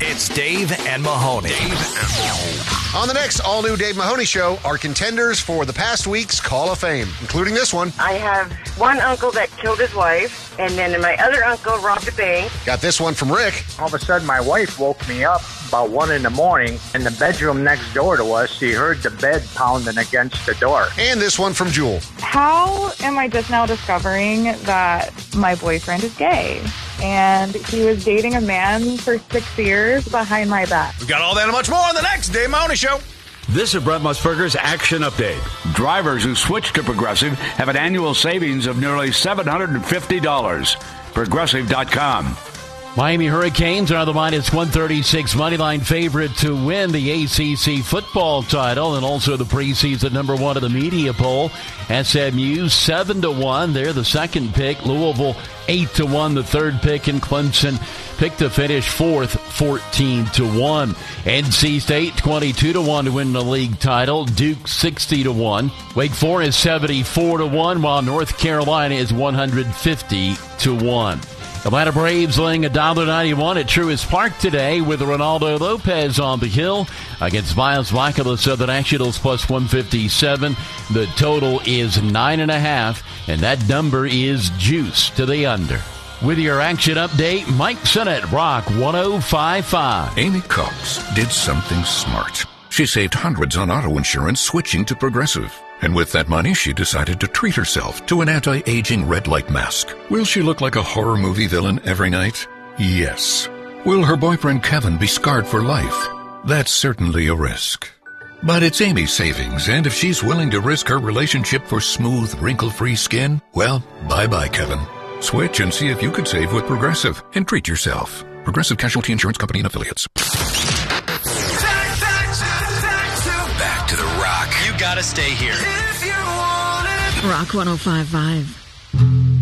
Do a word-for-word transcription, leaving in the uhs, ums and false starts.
It's Dave and Mahoney. Dave and Mahoney. On the next all-new Dave Mahoney Show are contenders for the past week's Call of Fame, including this one. I have one uncle that killed his wife, and then my other uncle robbed a bank. Got this one from Rick. All of a sudden, my wife woke me up about one in the morning. In the bedroom next door to us, she heard the bed pounding against the door. And this one from Jewel. How am I just now discovering that my boyfriend is gay? And he was dating a man for six years behind my back. We've got all that and much more on the next Dave Mahoney Show. This is Brett Musburger's Action Update. Drivers who switch to Progressive have an annual savings of nearly seven hundred fifty dollars. Progressive dot com. Miami Hurricanes are the minus one thirty-six moneyline favorite to win the A C C football title and also the preseason number one of the media poll. S M U seven to one. They're the second pick. Louisville eight to one. The third pick. And Clemson picked to finish fourth, fourteen to one. N C State twenty-two to one to win the league title. Duke sixty to one. Wake Forest seventy-four to one, while North Carolina is one hundred fifty to one. Atlanta Braves laying one dollar ninety-one at Truist Park today with Ronaldo Lopez on the hill against Miles Michael, the Southern Nationals, plus one fifty-seven. The total is nine and a half, and that number is juice to the under. With your action update, Mike Sinnott, Rock one oh five point five. Amy Cox did something smart. She saved hundreds on auto insurance switching to Progressive. And with that money, she decided to treat herself to an anti-aging red light mask. Will she look like a horror movie villain every night? Yes. Will her boyfriend Kevin be scarred for life? That's certainly a risk. But it's Amy's savings, and if she's willing to risk her relationship for smooth, wrinkle-free skin, well, bye-bye, Kevin. Switch and see if you could save with Progressive and treat yourself. Progressive Casualty Insurance Company and Affiliates. Back to the Rock. You gotta stay here. Rock one oh five point five.